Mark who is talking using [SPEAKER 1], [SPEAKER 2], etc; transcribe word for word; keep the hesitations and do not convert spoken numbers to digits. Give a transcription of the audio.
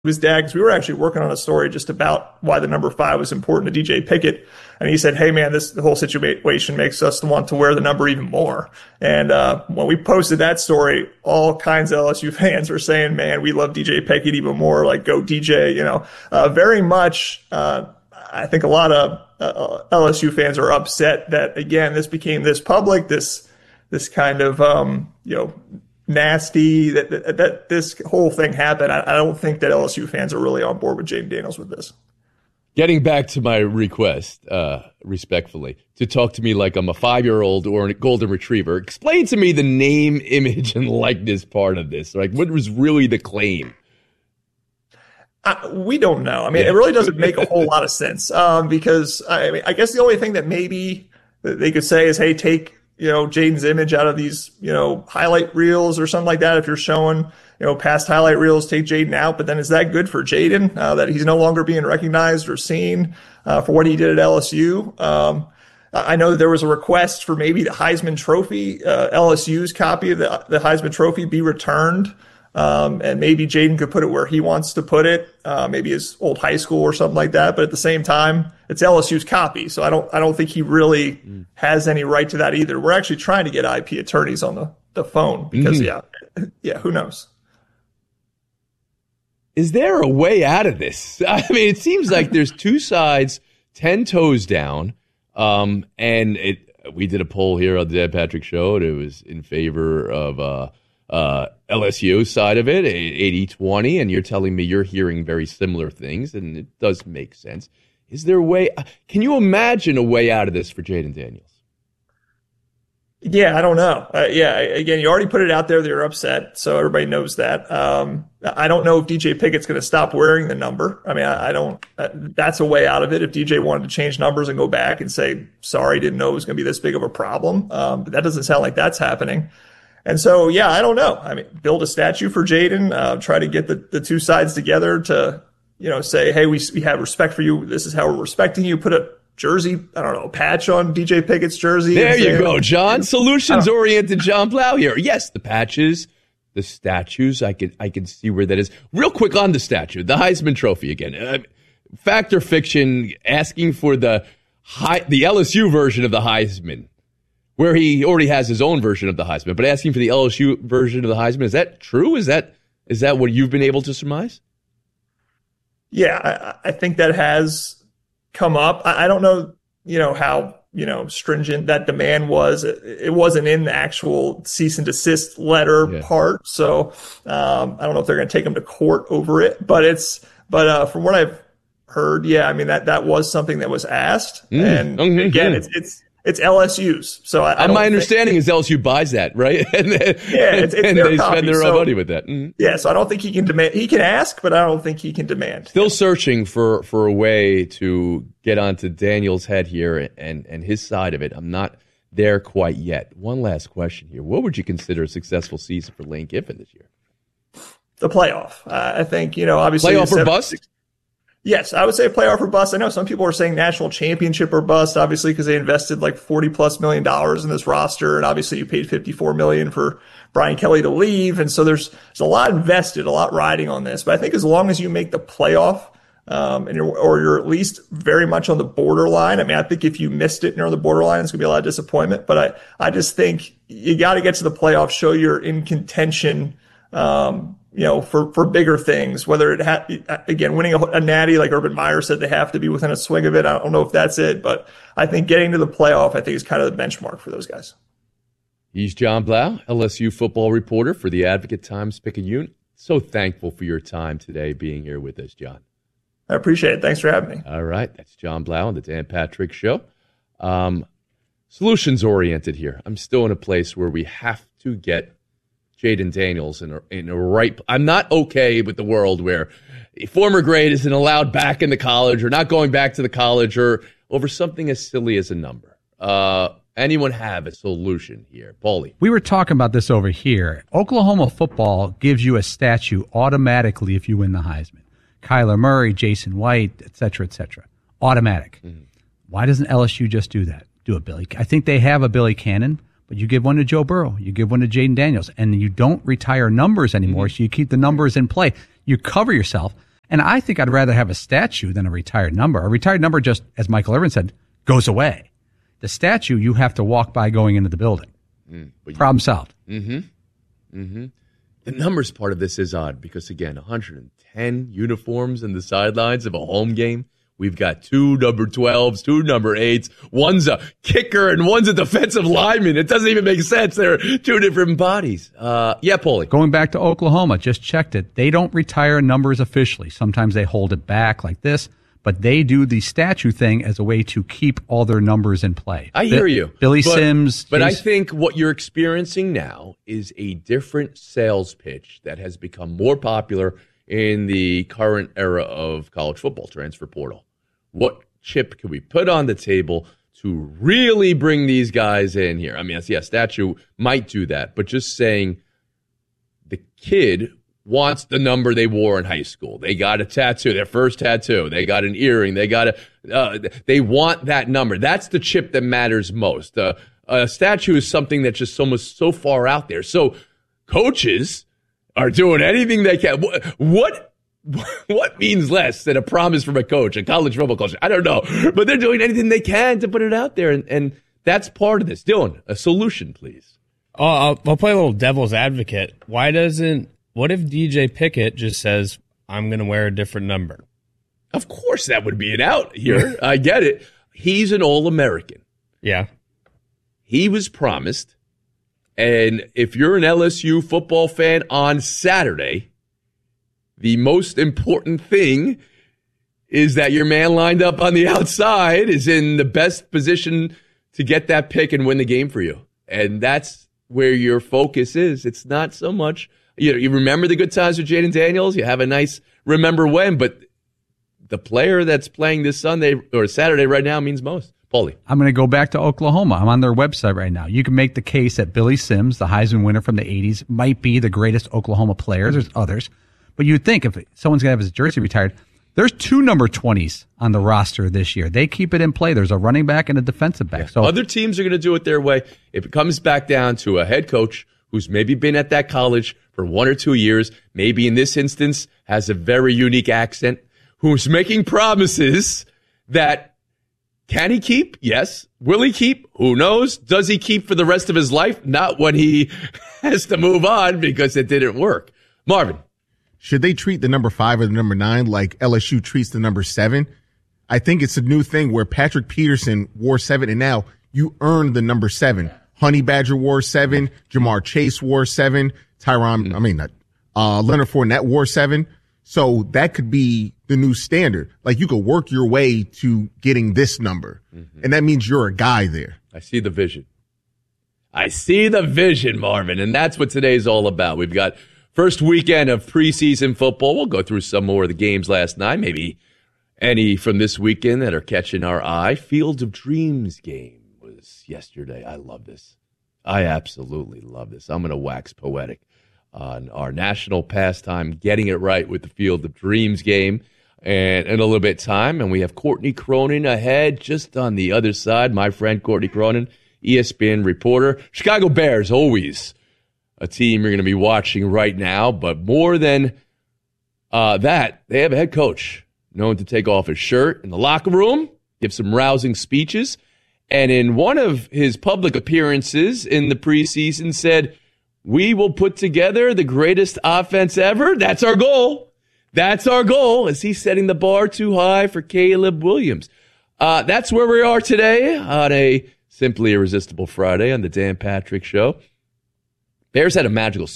[SPEAKER 1] his dad, because we were actually working on a story just about why the number five was important to D J Pickett. And he said, hey, man, this the whole situation makes us want to wear the number even more. And uh, when we posted that story, all kinds of L S U fans were saying, man, we love D J Pickett even more, like go D J, you know, uh, very much. Uh, I think a lot of uh, L S U fans are upset that, again, this became this public, this this kind of, um, you know, nasty that, that that this whole thing happened. I, I don't think that L S U fans are really on board with Jayden Daniels with this.
[SPEAKER 2] Getting back to my request, uh, respectfully, to talk to me like I'm a five-year-old or a golden retriever, explain to me the name, image, and likeness part of this. Like, what was really the claim?
[SPEAKER 1] Uh, we don't know. I mean, yeah. It really doesn't make a whole lot of sense um, because I mean, I guess the only thing that maybe they could say is, hey, take you know, Jayden's image out of these, you know, highlight reels or something like that. If you're showing, you know, past highlight reels, take Jayden out. But then is that good for Jayden, uh, that he's no longer being recognized or seen uh, for what he did at L S U? Um, I know that there was a request for maybe the Heisman Trophy, uh, L S U's copy of the, the Heisman Trophy be returned. Um, and maybe Jayden could put it where he wants to put it, uh, maybe his old high school or something like that. But at the same time, it's L S U's copy. So I don't, I don't think he really mm. has any right to that either. We're actually trying to get I P attorneys on the, the phone because mm-hmm. yeah, yeah, who knows?
[SPEAKER 2] Is there a way out of this? I mean, it seems like there's two sides, ten toes down. Um, and it, we did a poll here on the Dan Patrick Show, and it was in favor of, uh, Uh, L S U side of it, eighty twenty, and you're telling me you're hearing very similar things, and it does make sense. Is there a way? Can you imagine a way out of this for Jayden Daniels?
[SPEAKER 1] Yeah, I don't know. Uh, yeah, again, you already put it out there that you're upset, so everybody knows that. Um, I don't know if D J Pickett's going to stop wearing the number. I mean, I, I don't. Uh, that's a way out of it. If D J wanted to change numbers and go back and say, sorry, didn't know it was going to be this big of a problem, um, but that doesn't sound like that's happening. And so, yeah, I don't know. I mean, build a statue for Jayden, uh, try to get the, the two sides together to, you know, say, hey, we, we have respect for you. This is how we're respecting you. Put a jersey, I don't know, patch on D J Pickett's jersey.
[SPEAKER 2] There you go, John. Solutions-oriented John Blau here. Yes, the patches, the statues, I could, I could see where that is. Real quick on the statue, the Heisman Trophy again. Uh, fact or fiction, asking for the high, the L S U version of the Heisman, where he already has his own version of the Heisman, but asking for the L S U version of the Heisman, is that true? Is that is that what you've been able to surmise?
[SPEAKER 1] Yeah, I, I think that has come up. I, I don't know, you know, how, you know, stringent that demand was. It, it wasn't in the actual cease and desist letter yeah. part, so um, I don't know if they're going to take him to court over it. But it's, but uh, from what I've heard, yeah, I mean that that was something that was asked, mm. and mm-hmm. again, it's it's. It's L S U's, so I, I
[SPEAKER 2] my understanding is L S U buys that, right? and
[SPEAKER 1] yeah, it's, it's
[SPEAKER 2] and
[SPEAKER 1] their
[SPEAKER 2] they
[SPEAKER 1] copy,
[SPEAKER 2] spend their
[SPEAKER 1] so,
[SPEAKER 2] own money with that. Mm-hmm.
[SPEAKER 1] Yeah, so I don't think he can demand. He can ask, but I don't think he can demand.
[SPEAKER 2] Still searching for, for a way to get onto Daniel's head here and, and his side of it. I'm not there quite yet. One last question here: what would you consider a successful season for Lane Kiffin this year?
[SPEAKER 1] The playoff. Uh, I think you know, obviously,
[SPEAKER 2] playoff or bust.
[SPEAKER 1] Yes, I would say playoff or bust. I know some people are saying national championship or bust, obviously, because they invested like forty plus million dollars in this roster. And obviously you paid fifty-four million for Brian Kelly to leave. And so there's, there's a lot invested, a lot riding on this. But I think as long as you make the playoff, um, and you're, or you're at least very much on the borderline. I mean, I think if you missed it and you're on the borderline, it's gonna be a lot of disappointment. But I, I just think you got to get to the playoffs, show you're in contention, um, you know, for, for bigger things, whether it ha- again, winning a, a natty, like Urban Meyer said, they have to be within a swing of it. I don't know if that's it, but I think getting to the playoff, I think is kind of the benchmark for those guys.
[SPEAKER 2] He's John Blau, L S U football reporter for the Advocate Times-Picayune. So thankful for your time today being here with us, John.
[SPEAKER 1] I appreciate it. Thanks for having me.
[SPEAKER 2] All right. That's John Blau on the Dan Patrick Show. Um, solutions oriented here. I'm still in a place where we have to get Jayden Daniels in a, in a right. I'm not okay with the world where a former grade isn't allowed back into college or not going back to the college or over something as silly as a number. Uh, anyone have a solution here? Paulie.
[SPEAKER 3] We were talking about this over here. Oklahoma football gives you a statue automatically if you win the Heisman. Kyler Murray, Jason White, et cetera, et cetera. Automatic. Mm-hmm. Why doesn't L S U just do that? Do a Billy. I think they have a Billy Cannon. But you give one to Joe Burrow, you give one to Jayden Daniels, and you don't retire numbers anymore, mm-hmm. so you keep the numbers in play. You cover yourself. And I think I'd rather have a statue than a retired number. A retired number just, as Michael Irvin said, goes away. The statue you have to walk by going into the building. Mm, Problem solved.
[SPEAKER 2] Mm-hmm. Mm-hmm. The numbers part of this is odd because, again, one hundred ten uniforms in the sidelines of a home game. We've got two number twelves, two number eights. One's a kicker and one's a defensive lineman. It doesn't even make sense. They're two different bodies. Uh, yeah, Paulie.
[SPEAKER 3] Going back to Oklahoma, just checked it. They don't retire numbers officially. Sometimes they hold it back like this, but they do the statue thing as a way to keep all their numbers in play.
[SPEAKER 2] I hear you.
[SPEAKER 3] Billy
[SPEAKER 2] but,
[SPEAKER 3] Sims.
[SPEAKER 2] But
[SPEAKER 3] Jason,
[SPEAKER 2] I think what you're experiencing now is a different sales pitch that has become more popular in the current era of college football, transfer portal. What chip can we put on the table to really bring these guys in here? I mean, yeah, statue might do that, but just saying the kid wants the number they wore in high school. They got a tattoo, their first tattoo. They got an earring. They got a. Uh, they want that number. That's the chip that matters most. Uh, a statue is something that's just almost so far out there. So coaches are doing anything they can. What? what What means less than a promise from a coach, a college football coach? I don't know. But they're doing anything they can to put it out there, and, and that's part of this. Dylan, a solution, please.
[SPEAKER 4] Oh, I'll, I'll play a little devil's advocate. Why doesn't, what if D J Pickett just says, I'm going to wear a different number?
[SPEAKER 2] Of course that would be an out here. I get it. He's an All-American.
[SPEAKER 4] Yeah.
[SPEAKER 2] He was promised, and if you're an L S U football fan on Saturday, the most important thing is that your man lined up on the outside is in the best position to get that pick and win the game for you. And that's where your focus is. It's not so much, you know, you remember the good times with Jaden Daniels. You have a nice remember when, but the player that's playing this Sunday or Saturday right now means most. Paulie.
[SPEAKER 3] I'm going to go back to Oklahoma. I'm on their website right now. You can make the case that Billy Sims, the Heisman winner from the eighties, might be the greatest Oklahoma player. There's others. But you'd think if someone's going to have his jersey retired, there's two number twenties on the roster this year. They keep it in play. There's a running back and a defensive back.
[SPEAKER 2] Yeah.
[SPEAKER 3] So
[SPEAKER 2] other teams are going to do it their way. If it comes back down to a head coach who's maybe been at that college for one or two years, maybe in this instance has a very unique accent, who's making promises that can he keep? Yes. Will he keep? Who knows? Does he keep for the rest of his life? Not when he has to move on because it didn't work. Marvin.
[SPEAKER 5] Should they treat the number five or the number nine like L S U treats the number seven? I think it's a new thing where Patrick Peterson wore seven, and now you earn the number seven. Honey Badger wore seven. Jamar Chase wore seven. Tyron, mm-hmm. I mean, not, uh, Leonard Fournette wore seven. So that could be the new standard. Like you could work your way to getting this number, mm-hmm. and that means you're a guy there.
[SPEAKER 2] I see the vision. I see the vision, Marvin, and that's what today's all about. We've got first weekend of preseason football. We'll go through some more of the games last night, maybe any from this weekend that are catching our eye. Field of Dreams game was yesterday. I love this. I absolutely love this. I'm going to wax poetic on our national pastime, getting it right with the Field of Dreams game. And in a little bit of time, and we have Courtney Cronin ahead just on the other side. My friend Courtney Cronin, E S P N reporter. Chicago Bears, always a team you're going to be watching right now. But more than uh, that, they have a head coach known to take off his shirt in the locker room, give some rousing speeches. And in one of his public appearances in the preseason said, we will put together the greatest offense ever. That's our goal. That's our goal. Is he setting the bar too high for Caleb Williams? Uh, that's where we are today on a Simply Irresistible Friday on the Dan Patrick Show. Bears had a magical